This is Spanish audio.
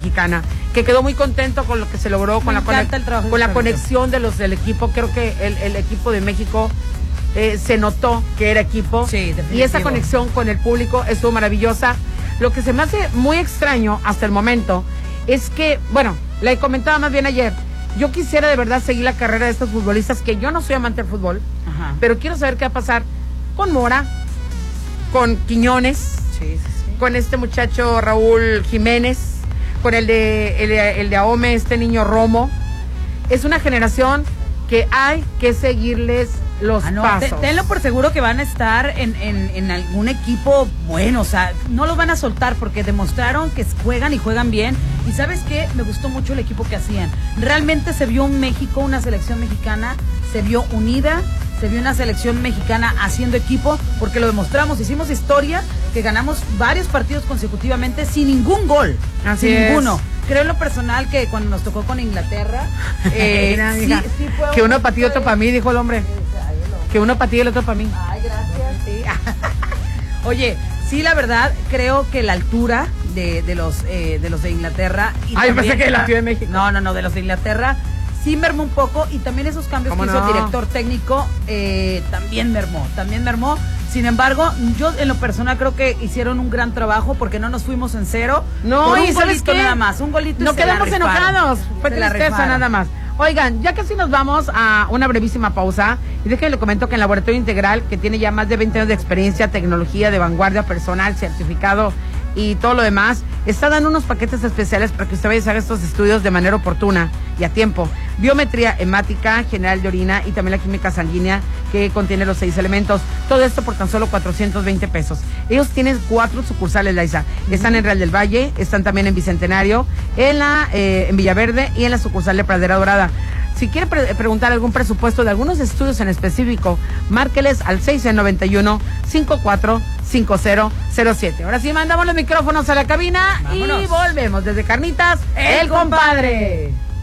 mexicana, que quedó muy contento con lo que se logró, con la conexión del equipo. Creo que el equipo de México se notó que era equipo, sí, y esa conexión con el público estuvo maravillosa. Lo que se me hace muy extraño hasta el momento es que, bueno, le comentaba más bien ayer, yo quisiera de verdad seguir la carrera de estos futbolistas, que yo no soy amante del fútbol, pero quiero saber qué va a pasar con Mora, con Quiñones, con este muchacho Raúl Jiménez, con el de Ahome, este niño Romo. Es una generación que hay que seguirles los pasos. Tenlo por seguro que van a estar en algún equipo bueno, o sea, no los van a soltar porque demostraron que juegan y juegan bien. Y ¿sabes qué? Me gustó mucho el equipo que hacían. Realmente se vio un México, una selección mexicana, se vio unida, se vio una selección mexicana haciendo equipo, porque lo demostramos, hicimos historia, que ganamos varios partidos consecutivamente sin ningún gol, Así sin es. ninguno. Creo en lo personal que cuando nos tocó con Inglaterra, sí fue que uno para ti y otro para mí, dijo el hombre. Que uno para ti y el otro para mí. Ay, gracias, sí. Oye, sí, la verdad, creo que la altura de los de Inglaterra... Yo pensé que de la Ciudad de México. No, de los de Inglaterra sí mermó un poco, y también esos cambios que hizo el director técnico también mermó. Sin embargo, yo en lo personal creo que hicieron un gran trabajo, porque no nos fuimos en cero. No, y ¿sabes golito qué? Nada más, un golito. No quedamos enojados, fue tristeza nada más. Oigan, ya casi nos vamos a una brevísima pausa, y déjenme le comento que el Laboratorio Integral, que tiene ya más de 20 años de experiencia, tecnología de vanguardia, personal, certificado y todo lo demás, está dando unos paquetes especiales para que usted vaya a hacer estos estudios de manera oportuna y a tiempo. Biometría hemática, general de orina y también la química sanguínea, que contiene los 6 elementos. Todo esto por tan solo 420 pesos. Ellos tienen 4 sucursales, Laisa. Están en Real del Valle, están también en Bicentenario, en Villaverde y en la sucursal de Pradera Dorada. Si quiere preguntar algún presupuesto de algunos estudios en específico, márqueles al 691-545007. Ahora sí, mandamos los micrófonos a la cabina. Vámonos. Y volvemos desde Carnitas, el compadre.